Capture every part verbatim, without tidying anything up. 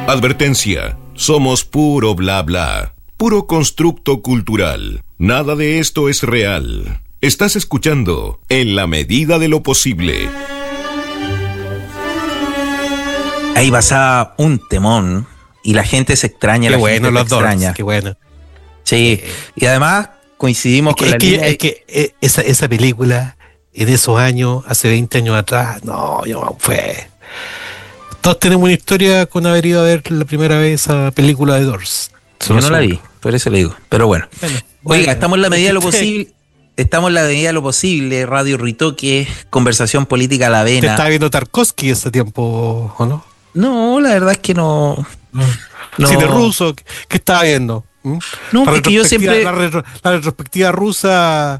Advertencia, somos puro bla bla, puro constructo cultural. Nada de esto es real. Estás escuchando En la medida de lo posible. Ahí pasaba un temón y la gente se extraña. Qué la bueno gente los se extraña. Doors, qué bueno. Sí, Eh, y además coincidimos es que, con la es que, línea. es que eh, esa, esa película en esos años, hace veinte años atrás, no, yo fue. Todos tenemos una historia con haber ido a ver la primera vez esa película de Doors. Yo no la vi, por eso le digo. Pero bueno. Bueno, Oiga, bueno, estamos en la medida de lo usted- posible. Estamos en la medida de lo posible. Radio Ritoque, conversación política a la Te avena. estaba viendo Tarkovsky ese tiempo, ¿o no? No, la verdad es que no. no. Cine ruso, ¿qué, qué estaba viendo? ¿Mm? No, La es que yo retrospectiva- siempre- La, retro- la retrospectiva rusa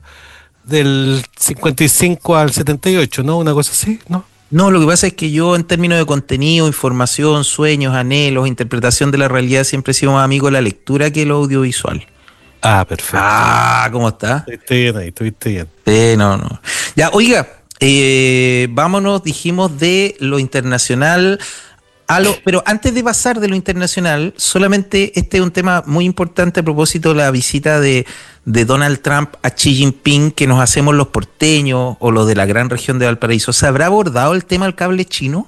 del cincuenta y cinco al setenta y ocho, ¿no? Una cosa así, ¿no? No, lo que pasa es que yo en términos de contenido, información, sueños, anhelos, interpretación de la realidad, siempre he sido más amigo de la lectura que lo audiovisual. Ah, perfecto. Ah, ¿cómo está? Estuviste bien ahí, estuviste bien. Sí, no, no. Ya, oiga, eh, vámonos, dijimos, de lo internacional a lo... Pero antes de pasar de lo internacional, solamente este es un tema muy importante a propósito de la visita de, de Donald Trump a Xi Jinping, que nos hacemos los porteños o los de la gran región de Valparaíso. ¿Se habrá abordado el tema del cable chino?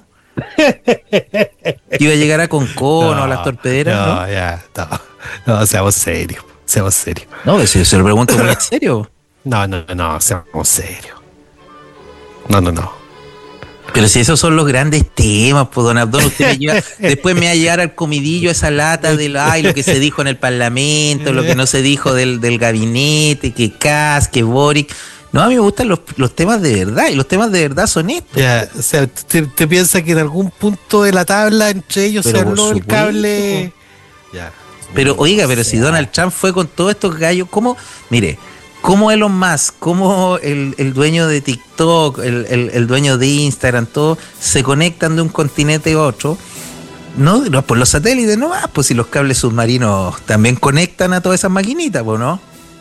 Que iba a llegar a Concón o a las torpederas, ¿no? No, ya, no. No, seamos serios, seamos serios. No, eso se lo pregunto muy en serio. No, no, no, seamos serios. No, no, no. Pero si esos son los grandes temas, pues don Abdón, usted me lleva, después me va a llevar al comidillo esa lata de ay, lo que se dijo en el Parlamento, lo que no se dijo del, del gabinete, que Kass, que Boric. No, a mí me gustan los, los temas de verdad, y los temas de verdad son estos. Ya, o sea, ¿te, te piensas que en algún punto de la tabla entre ellos Pero se por habló el supuesto. cable? Ya. Pero oiga, pero si Donald Trump fue con todos estos gallos, ¿cómo? Mire, ¿cómo Elon Musk, cómo el, el dueño de TikTok, el, el, el dueño de Instagram, todo, se conectan de un continente a otro? No, no por los satélites, no más, pues si los cables submarinos también conectan a todas esas maquinitas, pues, ¿no?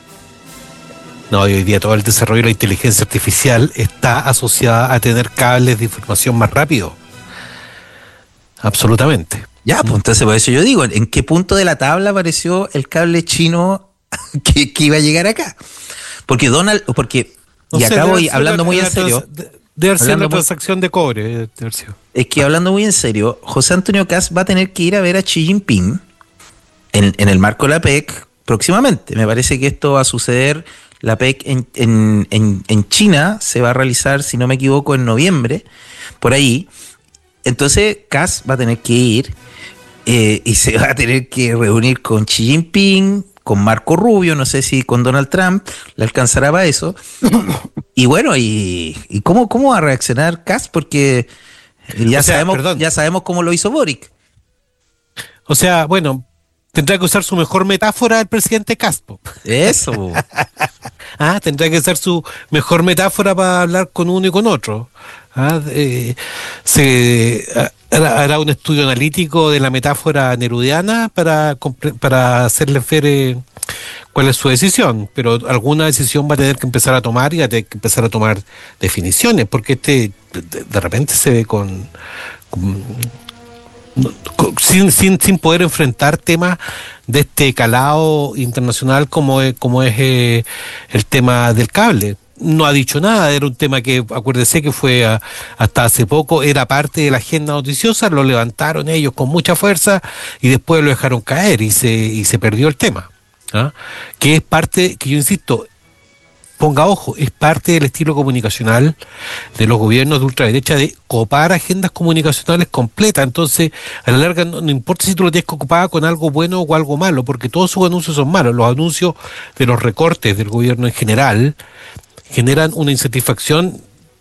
No, hoy día todo el desarrollo de la inteligencia artificial está asociada a tener cables de información más rápido. Absolutamente. Ya, pues entonces por eso yo digo, ¿en qué punto de la tabla apareció el cable chino que, que iba a llegar acá? Porque Donald, porque, No y sé, acá debe voy ser hablando la- muy en la serio, trans- de- Debe ser Hablando una muy- transacción de cobre. eh, debe haber sido. es que hablando muy en serio, José Antonio Kass va a tener que ir a ver a Xi Jinping en, en el marco de la P E C próximamente. Me parece que esto va a suceder, la P E C en, en, en, en China se va a realizar, si no me equivoco, en noviembre, por ahí. Entonces Kass va a tener que ir eh, y se va a tener que reunir con Xi Jinping, con Marco Rubio, no sé si con Donald Trump, le alcanzará para eso. Y bueno, ¿y, y cómo, cómo va a reaccionar Kass? Porque ya, O sea, sabemos, perdón. ya sabemos cómo lo hizo Boric. O sea, bueno, tendrá que usar su mejor metáfora el presidente Caspo. Eso. Ah, tendrá que ser su mejor metáfora para hablar con uno y con otro. Ah, eh, se ah, hará hará un estudio analítico de la metáfora nerudiana para, compre- para hacerle ver eh, cuál es su decisión, pero alguna decisión va a tener que empezar a tomar y va a tener que empezar a tomar definiciones, porque este de, de repente se ve con, con- no, con- sin, sin, sin poder enfrentar temas de este calado internacional como es, como es eh, el tema del cable. No ha dicho nada, era un tema que, acuérdese que fue a- hasta hace poco, era parte de la agenda noticiosa, lo levantaron ellos con mucha fuerza y después lo dejaron caer y se, y se perdió el tema. ¿Ah? Que es parte, que yo insisto, ponga ojo, es parte del estilo comunicacional de los gobiernos de ultraderecha de copar agendas comunicacionales completas. Entonces, a la larga, no, no importa si tú lo tienes que ocupar con algo bueno o algo malo, porque todos sus anuncios son malos. Los anuncios de los recortes del gobierno en general generan una insatisfacción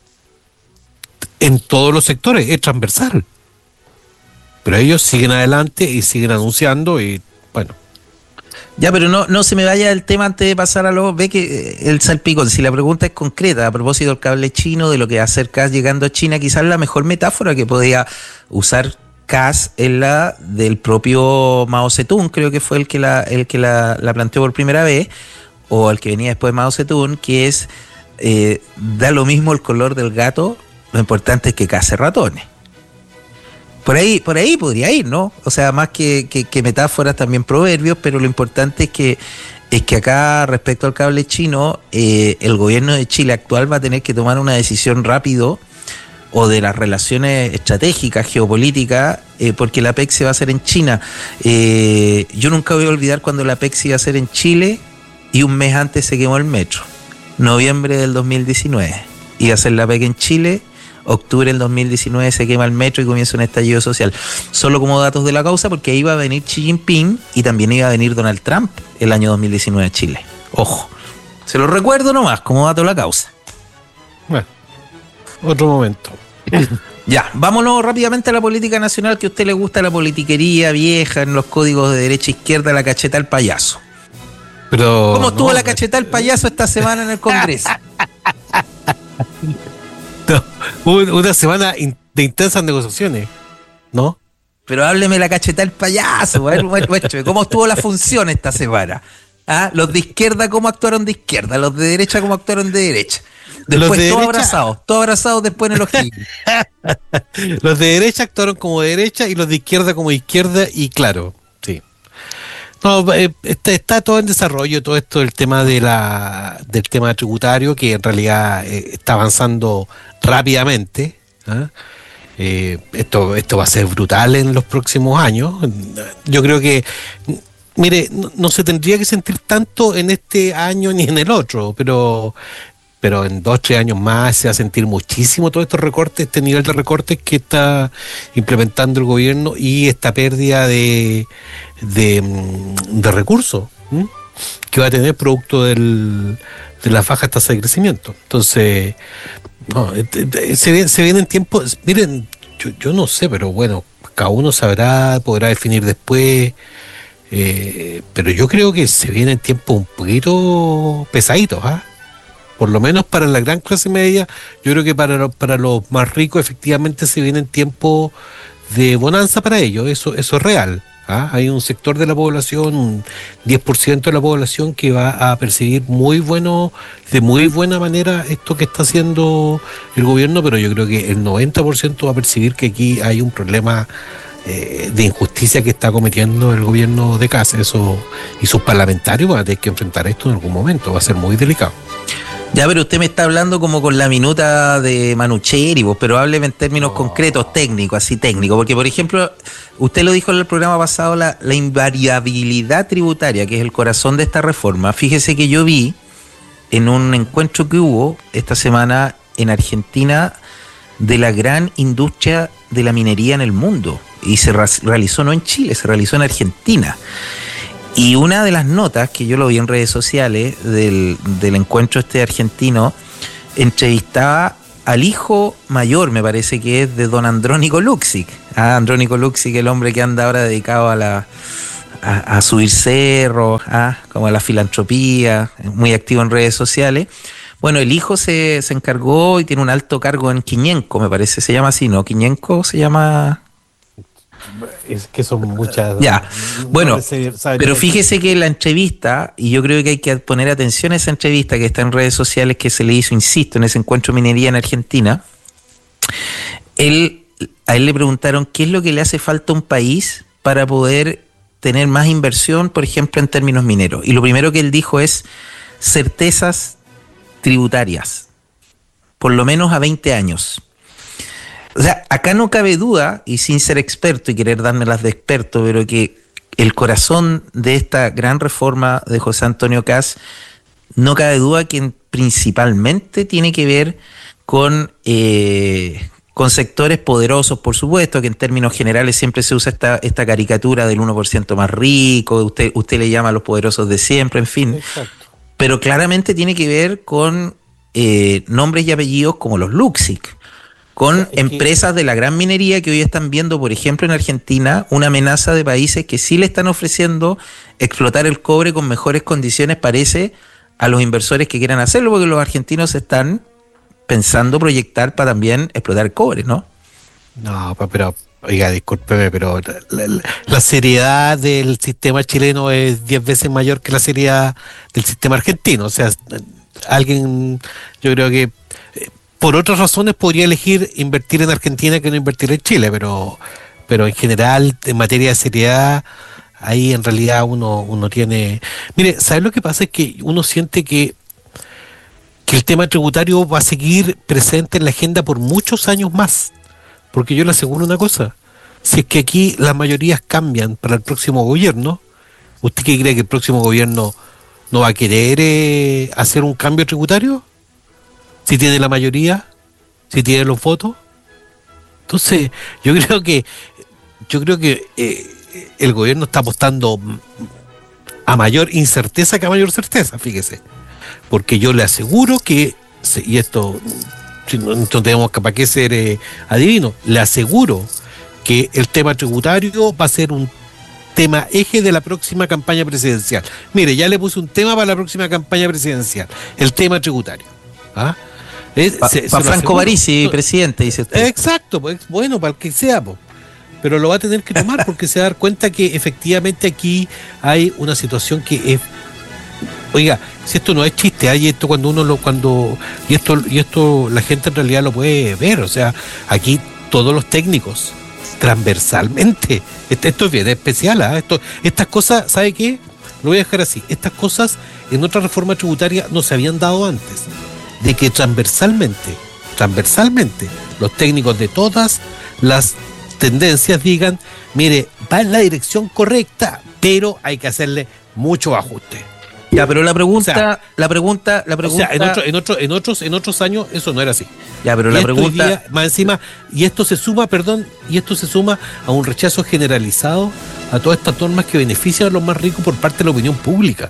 en todos los sectores, es transversal. Pero ellos siguen adelante y siguen anunciando y, bueno. Ya, pero no, no se me vaya el tema antes de pasar a lo... Ve que eh, el salpicón, si la pregunta es concreta, a propósito del cable chino, de lo que va a hacer Kass llegando a China, quizás la mejor metáfora que podía usar Kass es la del propio Mao Zedong, creo que fue el que la, el que la, la planteó por primera vez, o el que venía después de Mao Zedong, que es, eh, da lo mismo el color del gato, lo importante es que case ratones. Por ahí, por ahí podría ir, ¿no? O sea, más que, que, que metáforas, también proverbios, pero lo importante es que es que acá, respecto al cable chino, eh, el gobierno de Chile actual va a tener que tomar una decisión rápido, o de las relaciones estratégicas, geopolíticas, eh, porque la P E C se va a hacer en China. Eh, yo nunca voy a olvidar cuando la P E C se iba a hacer en Chile y un mes antes se quemó el metro. Noviembre del dos mil diecinueve. Iba a ser la P E C en Chile. Octubre del dos mil diecinueve se quema el metro y comienza un estallido social. Solo como datos de la causa, porque ahí iba a venir Xi Jinping y también iba a venir Donald Trump el año dos mil diecinueve a Chile. Ojo, se lo recuerdo nomás como dato de la causa. Bueno, otro momento. Ya, vámonos rápidamente a la política nacional, que a usted le gusta la politiquería vieja en los códigos de derecha e izquierda, la cacheta al payaso. Pero ¿Cómo estuvo no, la cacheta al payaso esta semana en el Congreso? No, una semana de intensas negociaciones, ¿no? Pero hábleme la cacheta al payaso, a ver, muéstrame, ¿cómo estuvo la función esta semana? ¿Ah? Los de izquierda, ¿cómo actuaron de izquierda? Los de derecha, ¿cómo actuaron de derecha? Después de todos derecha... abrazados, todos abrazados después en el ojillo. Los de derecha actuaron como de derecha y los de izquierda como de izquierda, y claro, sí. No, eh, está, está todo en desarrollo, todo esto del tema de la del tema tributario, que en realidad eh, está avanzando rápidamente. ¿eh? Eh, esto esto va a ser brutal en los próximos años. Yo creo que, mire, no, no se tendría que sentir tanto en este año ni en el otro, pero pero en dos, tres años más se va a sentir muchísimo todos estos recortes, este nivel de recortes que está implementando el gobierno y esta pérdida de, de, de recursos ¿sí? que va a tener producto del, de las bajas tasas de crecimiento. Entonces, no, se, se vienen tiempos, miren, yo, yo no sé, pero bueno, cada uno sabrá, podrá definir después, eh, pero yo creo que se vienen tiempos un poquito pesaditos, ¿ah? ¿eh? Por lo menos para la gran clase media. Yo creo que para, para los más ricos efectivamente se vienen tiempos de bonanza para ellos, eso, eso es real. ¿ah? Hay un sector de la población, un diez por ciento de la población que va a percibir muy bueno, de muy buena manera esto que está haciendo el gobierno, pero yo creo que el noventa por ciento va a percibir que aquí hay un problema eh, de injusticia que está cometiendo el gobierno de Kast. Eso, y sus parlamentarios van a tener que enfrentar esto en algún momento, va a ser muy delicado. Ya, pero usted me está hablando como con la minuta de Manucheri, vos, pero hábleme en términos oh. concretos, técnicos, así técnicos, porque por ejemplo, usted lo dijo en el programa pasado, la, la invariabilidad tributaria, que es el corazón de esta reforma. Fíjese que yo vi en un encuentro que hubo esta semana en Argentina de la gran industria de la minería en el mundo, y se ra- realizó no en Chile, se realizó en Argentina. Y una de las notas que yo lo vi en redes sociales del, del encuentro este argentino, entrevistaba al hijo mayor, me parece que es de don Andrónico Luksic. Ah, Andrónico Luksic, el hombre que anda ahora dedicado a la a, a subir cerros, ah, como a la filantropía, muy activo en redes sociales. Bueno, el hijo se, se encargó y tiene un alto cargo en Quiñenco, me parece, se llama así, ¿no? Quiñenco se llama... Es que son muchas. Ya, bueno, pero fíjese que la entrevista, y yo creo que hay que poner atención a esa entrevista que está en redes sociales que se le hizo, insisto, en ese encuentro de minería en Argentina. Él, a él le preguntaron qué es lo que le hace falta a un país para poder tener más inversión, por ejemplo, en términos mineros. Y lo primero que él dijo es certezas tributarias, por lo menos a veinte años. O sea, acá no cabe duda, y sin ser experto y querer dármelas de experto, pero que el corazón de esta gran reforma de José Antonio Kast, no cabe duda que principalmente tiene que ver con, eh, con sectores poderosos, por supuesto, que en términos generales siempre se usa esta, esta caricatura del uno por ciento más rico, usted, usted le llama a los poderosos de siempre, en fin. Exacto. Pero claramente tiene que ver con eh, nombres y apellidos como los Luksic, con es empresas que... de la gran minería que hoy están viendo, por ejemplo, en Argentina, una amenaza de países que sí le están ofreciendo explotar el cobre con mejores condiciones, parece, a los inversores que quieran hacerlo, porque los argentinos están pensando proyectar para también explotar el cobre, ¿no? No, pero, oiga, discúlpeme, pero la, la, la seriedad del sistema chileno es diez veces mayor que la seriedad del sistema argentino. O sea, alguien, yo creo que... por otras razones podría elegir invertir en Argentina que no invertir en Chile, pero pero en general, en materia de seriedad, ahí en realidad uno, uno tiene... Mire, ¿sabes lo que pasa? Es que uno siente que, que el tema tributario va a seguir presente en la agenda por muchos años más, porque yo le aseguro una cosa, si es que aquí las mayorías cambian para el próximo gobierno, ¿usted qué cree que el próximo gobierno no va a querer eh, hacer un cambio tributario? Si tiene la mayoría, si tiene los votos. Entonces, yo creo que yo creo que eh, el gobierno está apostando a mayor incerteza que a mayor certeza, fíjese. Porque yo le aseguro que, y esto no tenemos para qué ser eh, adivinos, le aseguro que el tema tributario va a ser un tema eje de la próxima campaña presidencial. Mire, ya le puse un tema para la próxima campaña presidencial, el tema tributario. ¿Ah? Para pa Franco Barisi, presidente, dice usted. Exacto, pues, bueno, para el que sea, pues. Pero lo va a tener que tomar porque se va a dar cuenta que efectivamente aquí hay una situación que es... Oiga, si esto no es chiste, hay esto cuando uno lo... cuando y esto y esto la gente en realidad lo puede ver, o sea, aquí todos los técnicos, transversalmente, esto es bien especial, ¿eh? Esto, estas cosas, ¿sabe qué? Lo voy a dejar así, estas cosas en otra reforma tributaria no se habían dado antes, de que transversalmente, transversalmente, los técnicos de todas las tendencias digan, mire, va en la dirección correcta, pero hay que hacerle mucho ajuste. Ya, pero la pregunta, o sea, la pregunta, la pregunta, o sea, en, otro, en, otro, en otros, en otros años eso no era así. Ya, pero y la pregunta, día, más encima, y esto se suma, perdón, y esto se suma a un rechazo generalizado a todas estas normas que benefician a los más ricos por parte de la opinión pública.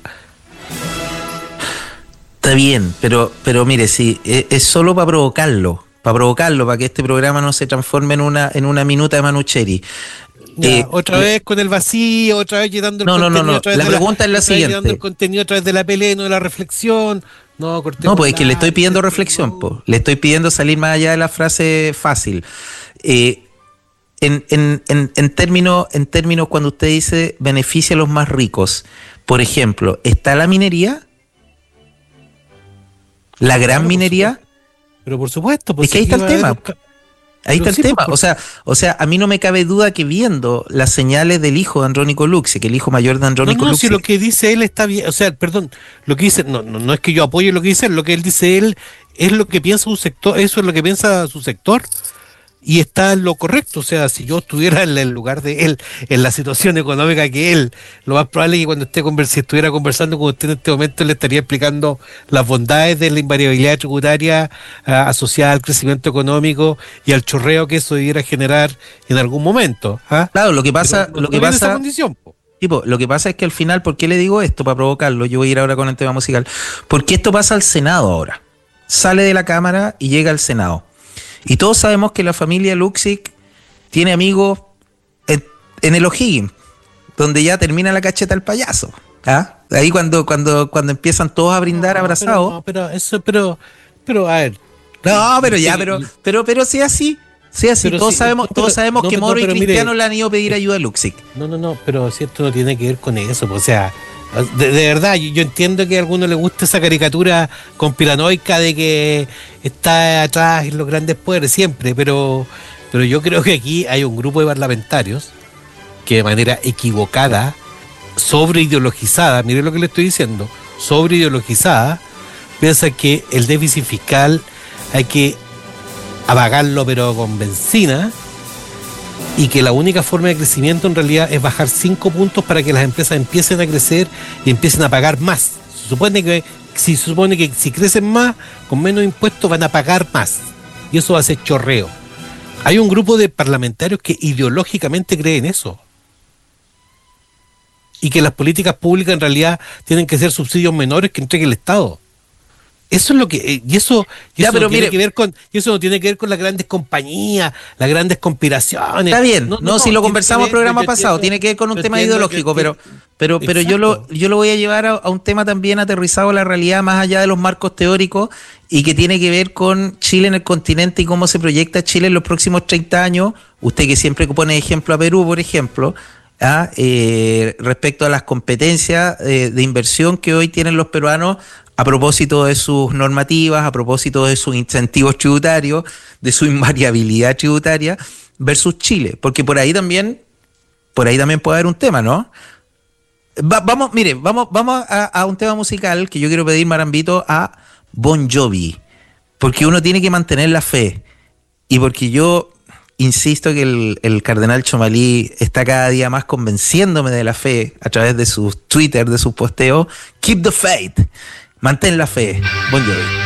Está bien, pero, pero mire, sí, es, es solo para provocarlo, para provocarlo, para que este programa no se transforme en una, en una minuta de Manucheri. Ya, eh, otra vez con el vacío, otra vez llenando el no, contenido. No, no, no, la pregunta la, es la siguiente. Llenando el contenido a través de la pelea, no de la reflexión. No, no, pues es que le estoy pidiendo reflexión, pues. Le estoy pidiendo salir más allá de la frase fácil. Eh, en, en, en, en, términos, en términos, cuando usted dice beneficia a los más ricos, por ejemplo, ¿está la minería? ¿La gran claro, minería? Pero por supuesto. Pues es que ahí está el tema. Los... Ahí está el sí, tema. Por... O sea, o sea, a mí no me cabe duda que viendo las señales del hijo de Andrónico Luxe, que el hijo mayor de Andrónico no, no, Luxe. Si lo que dice él está bien. O sea, perdón, lo que dice, no, no, no es que yo apoye lo que dice él, lo que él dice él es lo que piensa su sector, eso es lo que piensa su sector. Y está en lo correcto, o sea, si yo estuviera en el lugar de él, en la situación económica que él, lo más probable es que cuando esté convers- si estuviera conversando con usted en este momento le estaría explicando las bondades de la invariabilidad tributaria uh, asociada al crecimiento económico y al chorreo que eso debiera generar en algún momento. ¿Ah? Claro, lo que pasa, Pero, lo que pasa, esa condición, po. Tipo, lo que pasa es que al final, ¿por qué le digo esto? Para provocarlo, yo voy a ir ahora con el tema musical, porque esto pasa al Senado ahora, sale de la Cámara y llega al Senado. Y todos sabemos que la familia Luxic tiene amigos en, en el O'Higgins, donde ya termina la cacheta el payaso. ¿Ah? Ahí cuando, cuando, cuando empiezan todos a brindar no, abrazados. Pero, no, pero eso, pero, pero a ver. No, pero ya, pero, pero, pero si así, si así, pero todos sí, sabemos, pero, todos sabemos no, que Moro no, y Cristiano mire, le han ido a pedir ayuda a Luxic. No, no, no, pero si esto no tiene que ver con eso, pues, o sea. De, de verdad, yo, yo entiendo que a alguno le gusta esa caricatura conspiranoica de que está atrás en los grandes poderes siempre, pero, pero yo creo que aquí hay un grupo de parlamentarios que de manera equivocada, sobreideologizada, mire lo que le estoy diciendo, sobreideologizada, piensa que el déficit fiscal hay que apagarlo pero con benzina, y que la única forma de crecimiento en realidad es bajar cinco puntos para que las empresas empiecen a crecer y empiecen a pagar más. Se supone que si se supone que si crecen más, con menos impuestos van a pagar más. Y eso va a ser chorreo. Hay un grupo de parlamentarios que ideológicamente creen eso. Y que las políticas públicas en realidad tienen que ser subsidios menores que entregue el Estado. Eso es lo que y eso, y ya, eso pero no tiene mire, que ver con y eso no tiene que ver con las grandes compañías, las grandes conspiraciones. Está bien, no, no, no si lo conversamos el programa ver, pasado, entiendo, tiene que ver con un tema ideológico, pero pero pero yo lo yo lo voy a llevar a, a un tema también aterrizado a la realidad más allá de los marcos teóricos y que tiene que ver con Chile en el continente y cómo se proyecta Chile en los próximos treinta años. Usted que siempre pone ejemplo a Perú, por ejemplo, ¿ah? eh, respecto a las competencias eh, de inversión que hoy tienen los peruanos a propósito de sus normativas, a propósito de sus incentivos tributarios, de su invariabilidad tributaria, versus Chile, porque por ahí también, por ahí también puede haber un tema, ¿no? Va, vamos, mire, vamos, vamos a, a un tema musical que yo quiero pedir, Marambito, a Bon Jovi, porque uno tiene que mantener la fe, y porque yo insisto que el, el cardenal Chomalí está cada día más convenciéndome de la fe a través de sus Twitter, de sus posteos. Keep the faith, mantén la fe, Bon Jovi.